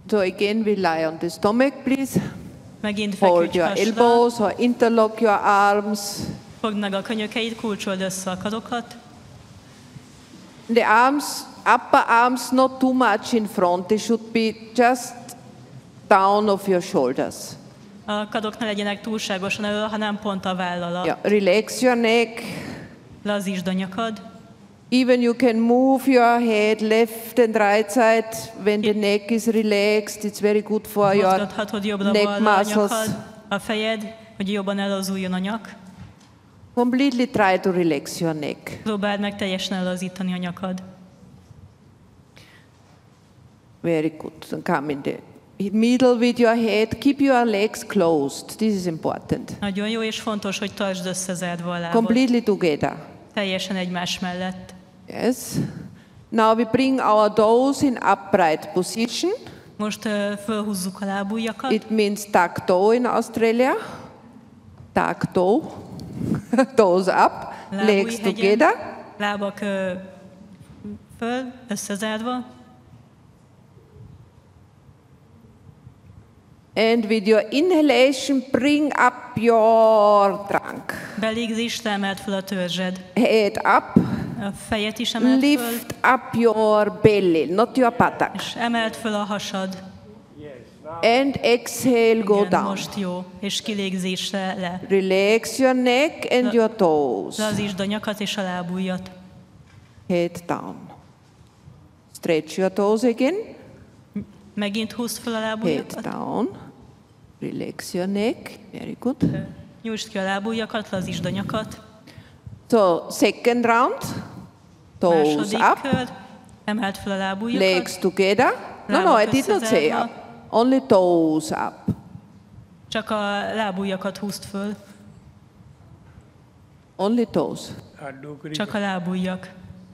So again, we lie on the stomach, please. Megint Hold feküdj your hasra. elbows or interlock your arms. Fogd meg a könyökeid, kulcsold össze a karokat. The arms, upper arms, not too much in front. They should be just down of your shoulders. A karok ne legyenek túlságosan elő, hanem pont a váll alatt. Yeah. Relax your neck. Lazítsd a nyakad. Even you can move your head left and right side when the neck is relaxed. It's very good for your Mozgathatod neck jobbra-balra a muscles. nyakad, a fejed, hogy jobban elazuljon a nyak. Completely try to relax your neck. Próbáld meg teljesen elazítani a nyakad. Very good. Come in the middle with your head. Keep your legs closed. This is important. Nagyon jó és fontos, hogy tartsd összezárva a lábad. Completely together. Teljesen egymás mellett. Yes. Now we bring our toes in upright position. Most fölhúzzuk a lábujjakat. It means tuck toe in Australia. Tuck toe. Toes up. Legs together. Lábak föl, összezárva. And with your inhalation, bring up your trunk. Belégzésre emeld fel a törzsed. Head up. A fejet is emeld föl. Lift up your belly, not your buttock. És emeld föl a hasad. And exhale, go Igen, down. most jó. És kilégzésre le. Relax your neck and your toes. Lazítsd a nyakat és a lábujjat. Head down. Stretch your toes again. Megint húzd fel a Head lábujjakat. down. Relax your neck. Very good. Nyújtsd ki a lábujjakat, lazítsd a nyakat. So, second round. Toes Második up. kör. Emeld fel a lábujjakat. Legs together. No, I Lábak did not say összezárva. up. Only toes up. Csak a lábujjakat húzd föl. Only toes. Csak a lábujjak.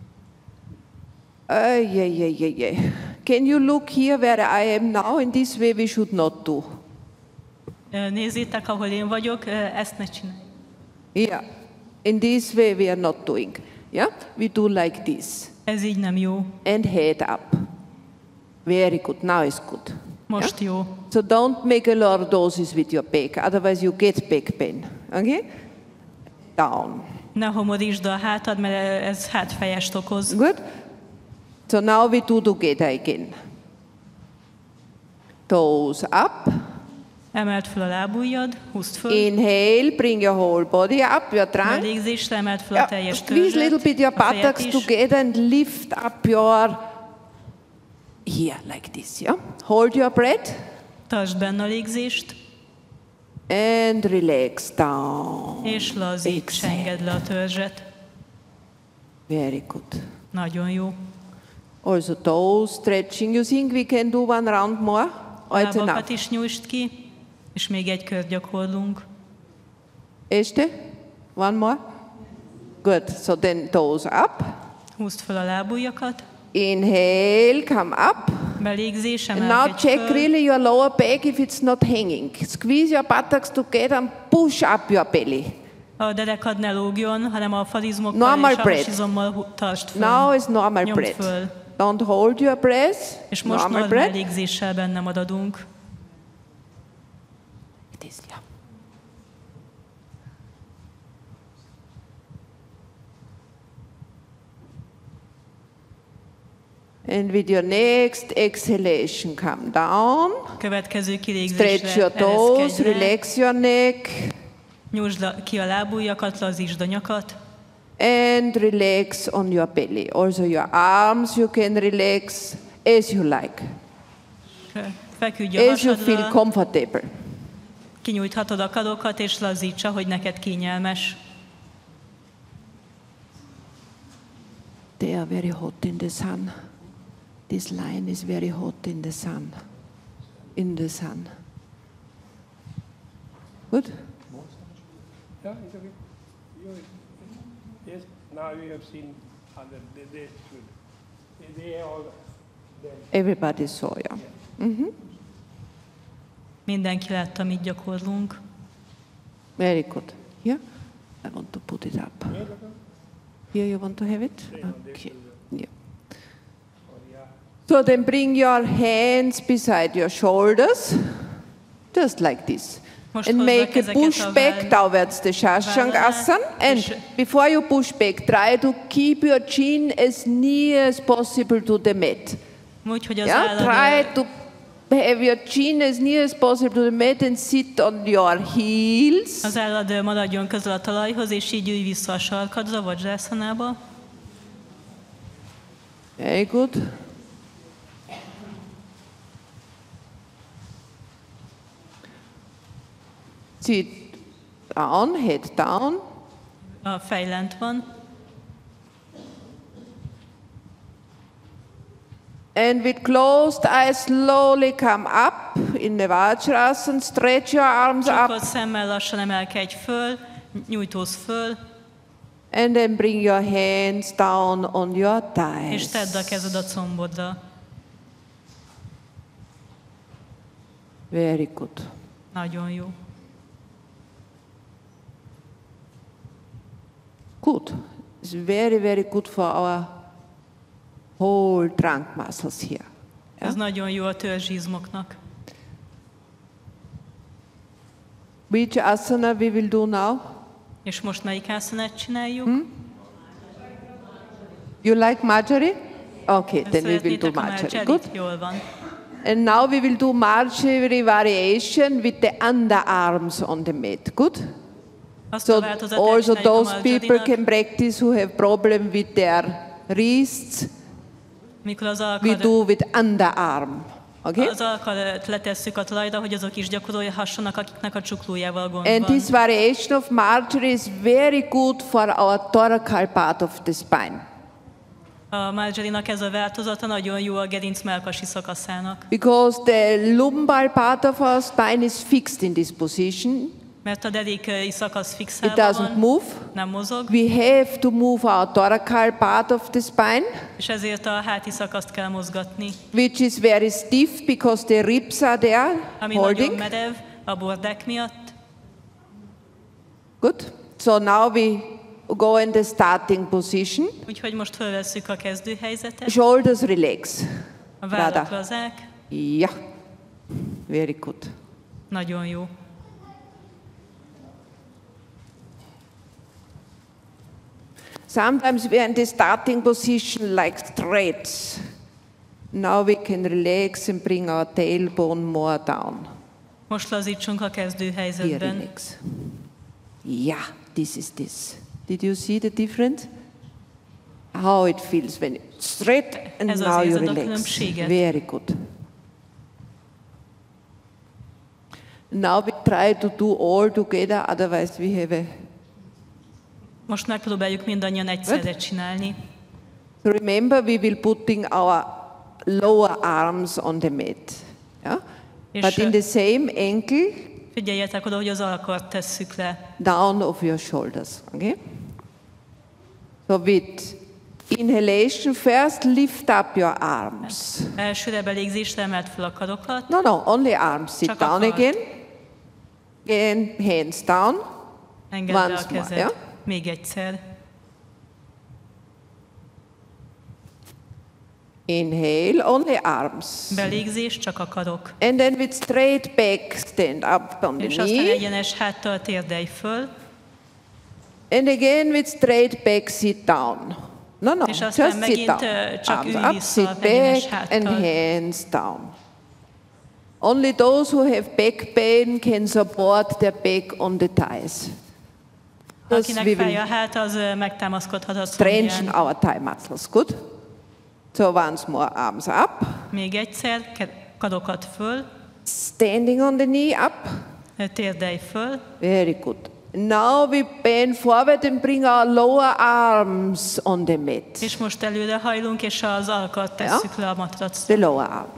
Yeah. Can you look here where I am now? In this way we should not do. Nézzétek, ahol én vagyok, ezt ne csinálj. Yeah. In this way we are not doing. Yeah? We do like this. Ez így nem jó. And head up. Very good. Now it's good. Most jó. So don't make a lordosis with your back, otherwise you get back pain. Okay? Down. Ne homorítsd a hátad, mert ez hátfejest okoz. Good? So now we do together again. Toes up. Emeld fel a lábujjad, húzd föl. Inhale, bring your whole body up, your trunk. Belégzésre emeld fel a teljes Squeeze a little bit your a fejet buttocks is. together and lift up your here like this, yeah? Hold your breath Tartsd benne a légzést, and relax down. és lazíts, Exhale. engedd le a törzset. Very good. Nagyon jó. Also toes stretching. You think we can do one round more? A Or it's lábakat enough? is nyújtsd ki, és még egy kört gyakorlunk. Este? One more? Good. So then toes up. Húzd fel a lábujjakat, Inhale, come up. belégzés, And now emelkedj check föl. really your lower back if it's not hanging. Squeeze your buttocks together and push up your belly. A derekad ne lógjon, hanem a farizmokkal Normal és a breath. hasizommal tartsd föl. Now is normal Nyomd breath. föl. Don't hold your breath. És most Normal normál breath. légzéssel benne maradunk. It is, yeah. And with your next exhalation, come down. Következő Stretch kilégzésre your toes, ereszkedj le. relax your neck, Nyújtsd ki a lábujjakat, lazítsd a nyakat. and relax on your belly. Also your arms you can relax as you like, Feküdj a as you feel hasadra, comfortable. kinyújthatod a karokat, és lazíts, ahogy neked kényelmes. They are very hot in the sun. This line is very hot in the sun. In the sun. Good? Yeah, it's okay. Yes, now you have seen other, they should. They all, Everybody saw, yeah. Mindenki látta, mit gyakorlunk. Very good. Yeah? I want to put it up. Here you want to have it? Okay. Yeah. So then bring your hands beside your shoulders, just like this. Most And hozzak make a ezeket push a back towards the Shashangasana. And before you push back, try to keep your chin as near as possible to the mat. Úgy, hogy az Yeah, try to have your chin as near as possible to the mat and sit on your heels. az állad maradjon közel a talajhoz, és így ülj vissza a sarkadra, Vajrasanába. Very good. Sit down, head down. A fej lent van. And with closed eyes, slowly come up in the Vajrasana. Stretch your arms up. Csukott szemmel lassan emelkedj föl, nyújtózz föl, And then bring your hands down on your és tedd a thighs. kezed a combodra. Very good. Nagyon jó. Good. It's very, very good for our whole trunk muscles here. Ez nagyon jó a törzsizmoknak. Which asana we will do now? És most melyik ászanát csináljuk? You like Marjorie? Okay, then we will do Szeretnétek a Marjorie. Margerit? Good. Jól van. And now we will do Marjorie variation with the underarms on the mat. Good? Azt So a változatát also csináljuk a those people Margerinak, can practice who have problem with their wrists. mikor az We do with underarm. Okay? alkalat letesszük a talajra, hogy azok is gyakorolhassanak, akiknek a csuklójával gond And van. this variation of Marjorie is very good for our thoracal part of the spine. A Margerinak ez a változata nagyon jó a gerinc mellkasi szakaszának, Because the lumbar part of our spine is fixed in this position. mert a deréki szakasz It fixálva doesn't van, move. nem mozog, We have to move our thoracal part of the spine, és ezért a háti szakaszt kell mozgatni, which is very stiff because the ribs are there ami nagyon holding. merev a bordák miatt. Good. So now we go in the starting position. Úgyhogy most fölvesszük a kezdőhelyzetet, Shoulders relax. a vállak Rada. lazák, Yeah. Very good. nagyon jó. Sometimes we are in the starting position like threads. Now we can relax and bring our tailbone more down. Most lazítsunk a Here, kezdőhelyzetben. relax. Yeah, this is this. Did you see the difference? How it feels when you straight and Ez az now you érzed a relax. különbséget? Very good. Now we try to do all together, otherwise we have a... Most megpróbáljuk mindannyian egyszerre csinálni. Remember, we will putting our lower arms on the mat. Yeah? És, But in the same ankle, Figyeljetek oda, hogy az alkart tesszük le. down of your shoulders. Okay? So with inhalation, first lift up your arms. Elsőre belégzésre emelt fel a karokat, No, only arms. Sit Csak a down kar. again. Again, hands down. engedd le Once a more, kezed. yeah? Még egyszer. Inhale, only arms. Belégzés, csak a karok. And then with straight back, stand up on És the aztán knee. egyenes háttal térdelj föl, And again with straight back, sit down. No, És just aztán sit megint, down. csak Arms ülj up, vissza, sit egyenes back, and háttal. hands down. Only those who have back pain can support their back on the thighs. Because Akinek we fáj a will hát, az megtámaszkodhat a strengthen combján. our thigh muscles. Good. So once more, arms up. Még egyszer, karokat föl, Standing on the knee, up. térdelj föl, Very good. Now we bend forward and bring our lower arms on the mat. és most előre hajlunk, és az alkart tesszük le a matracra. The lower arm.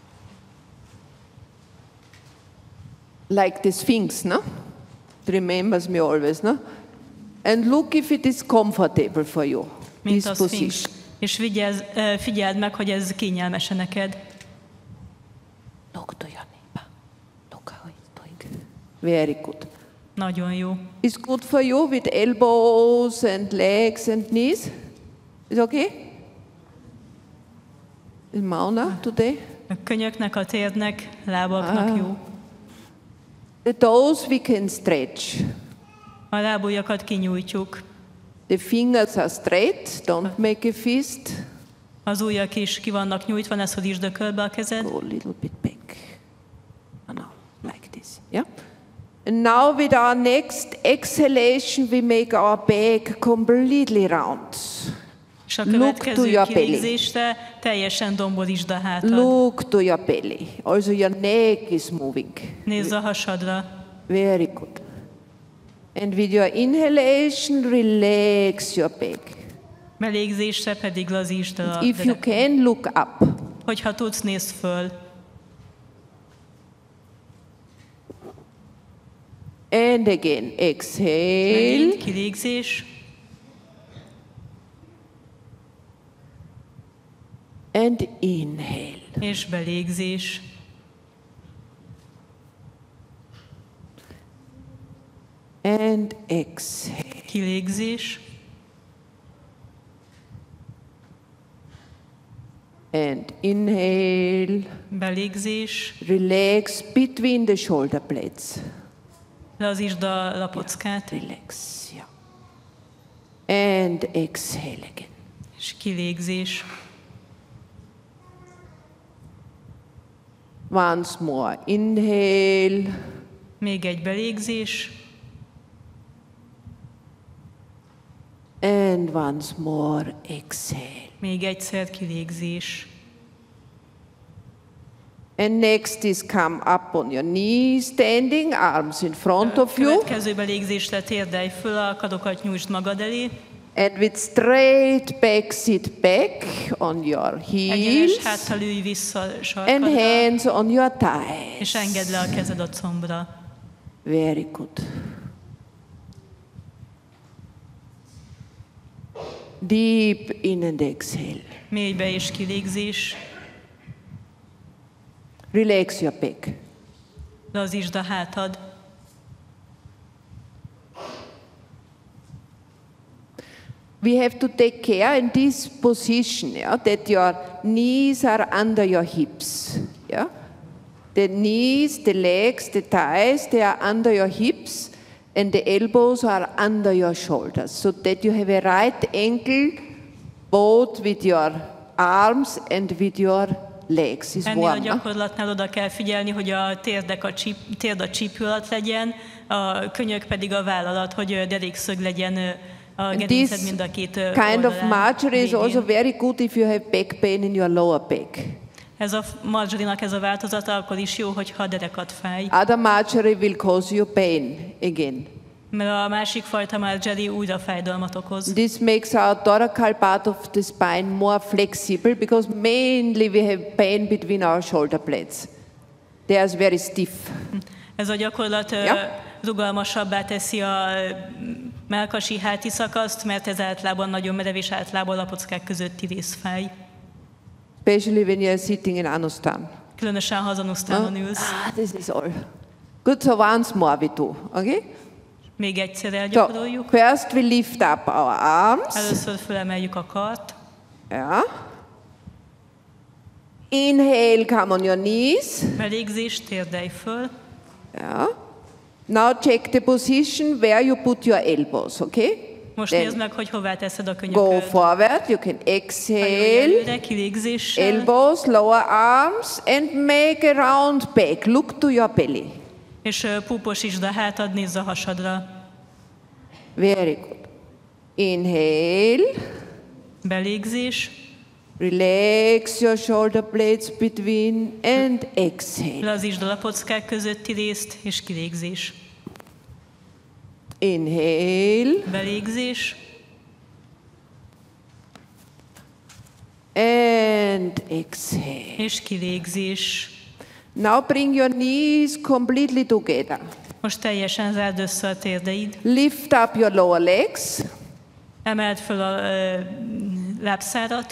Like the Sphinx, no? It remembers me always, no? And look if it is comfortable for you, Mint this a szfinx. position. És figyeld meg, hogy ez kényelmes neked. Look to your neighbor. Look how he's doing. Very good. Nagyon jó. It's good for you with elbows and legs and knees? Is okay? Mauna today? A könyöknek, a térdnek, lábaknak jó. The toes we can stretch. A lábujjakat kinyújtjuk. The fingers are straight, don't make a fist. Az ujjak is ki vannak nyújtva, ne szorítd a körbe a kezed. Go a little bit back. No, like this. Yeah? And now with our next exhalation, we make our back completely round. És a Look to következő your belly. kilégzésre teljesen domborítsd a hátad. Look to your belly. Also your neck is moving. Nézz a hasadra. Very good. And with your inhalation, relax your back. Belégzésre pedig lazítsd a If you derekad. can, look up. Hogyha tudsz, nézz föl. And again, exhale. Megint kilégzés. And inhale. És belégzés. And exhale. Kilégzés. And inhale. Belégzés. Relax between the shoulder blades. Lazítsd a lapockát. Relax. Yeah. And exhale again. És kilégzés. Once more. Inhale. Még egy belégzés. And once more. Exhale. Még egyszer kilégzés. And next is come up on your knees, standing, arms in front of you. Következő belégzésre térdelj föl, a karokat nyújtsd magad elé. And with straight back, sit back on your Egyenes heels. háttal ülj vissza And sarkadra, hands on your thighs. és engedd le a kezed a combra. Very good. Deep in and exhale. Mélybe és kilégzés. Relax your back. Lazítsd a hátad. We have to take care in this position, yeah, that your knees are under your hips. Yeah? The knees, the legs, the thighs, they are under your hips, and the elbows are under your shoulders, so that you have a right angle both with your arms and with your legs. Is Ennél a warm, huh? gyakorlatnál oda kell figyelni, hogy a térd a csípő alatt legyen, a könyök pedig a váll alatt, hogy derékszög legyen a And gerinced this mind a két kind of oldalán, marjorie is végén. also very good if you have back pain in your lower back. Ez a marjorinak ez a változata akkor is jó, hogyha a derekat fáj. Other marjorie will cause you pain again. Mert a másik fajta marjorie újra fájdalmat okoz. This makes our thoracal part of the spine more flexible because mainly we have pain between our shoulder blades. They are very stiff. Ez a gyakorlat Ja. rugalmasabbá teszi a mellkasi háti szakaszt, mert ez általában nagyon merev és általában a lapockák közötti rész fáj. Especially when you are sitting in Anustam. Különösen ha az anusztánon ülsz. This is all. Good, so once more we do, okay? Még egyszer So, elgyakoroljuk. first we lift up our arms. Először fölemeljük a kart. Yeah. Inhale, come on your knees. Belégzés, térdelj föl. Yeah. Now check the position where you put your elbows, okay? Most Then nézd meg, hogy hová teszed a go könyököt. forward, you can Hajolj exhale, előre, kilégzéssel. elbows, lower arms, and make a round back. Look to your belly. És púposítsd a hátad, nézz a hasadra. Very good. Inhale, Belégzés. relax your shoulder blades between, and exhale. Lazítsd a lapockák közötti részt, és kilégzés. Inhale, Belégzés. and exhale. És kilégzés. Now bring your knees completely together. Most teljesen zárd össze a térdeid. Lift up your lower legs. Emeld föl a lábszárat.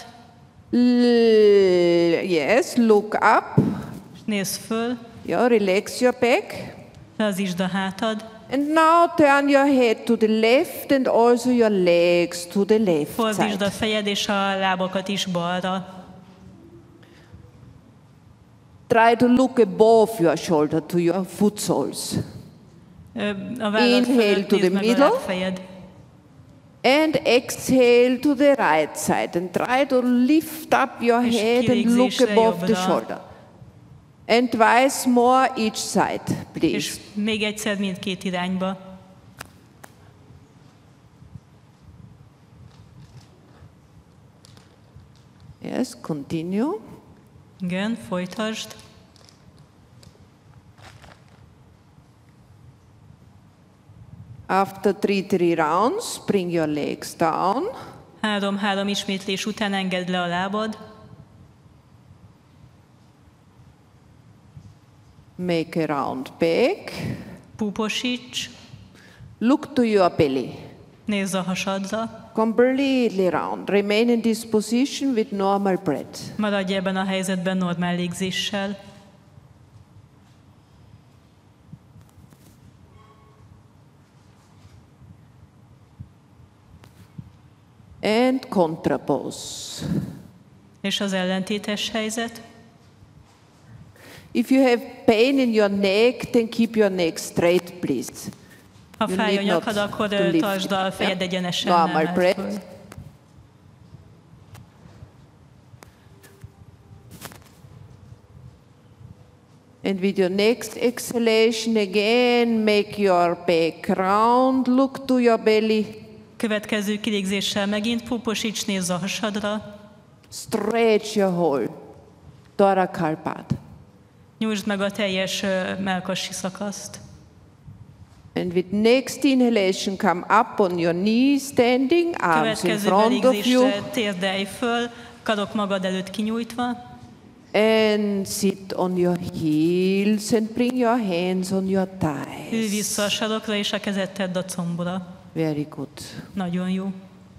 Yes, look up. Nézz föl. Yeah, relax your back. Lazítsd a hátad. And now turn your head to the left and also your legs to the left Fordítsd a side. fejed és a lábakat is balra. Try to look above your shoulder to your foot soles. A vállad Inhale fölött to the nézd meg a middle. lábfejed. And exhale to the right side and try to lift up your És head and look kilégzésre above the jobbra. shoulder. And twice more each side, please. És még egyszer mindkét irányba. Yes, continue. Igen, folytasd. After 3 rounds, bring your legs down. 3 ismétlés után engedd le a lábad. Make a round back. Púposíts. Look to your belly. Nézz a hasadra. Completely round. Remain in this position with normal breath. Maradj ebben a helyzetben normál légzéssel. And contrapose. És az ellentétes helyzet. If you have pain in your neck, then keep your neck straight, please. Ha You fáj a need not nyakad, akkor to lift tartsd it, a fejed yeah? egyenesen. Normal emeld breath. föl. And with your next exhalation again, make your back round, look to your belly, Következő kilégzéssel megint púposíts, nézz a hasadra. stretch your whole thoracal part. Nyújtsd meg a teljes mellkasi szakaszt. And with next inhalation, come up on your knees, standing, arms in Következő front of you, belégzésre térdelj föl, karok magad előtt kinyújtva, and sit on your heels and bring your hands on your ülj thighs. vissza a sarokra, és a kezed tedd a combra. Very good. Nagyon jó.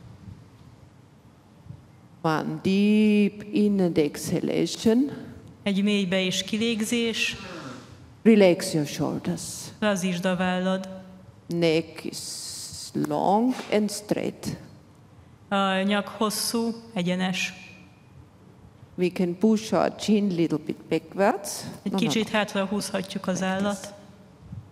One deep in and exhalation. Egy mély be- és kilégzés, Relax your shoulders. lazítsd a vállad. Neck is long and straight. A nyak hosszú, egyenes. We can push our chin a little bit backwards. Egy No, no, kicsit hátra húzhatjuk az állat.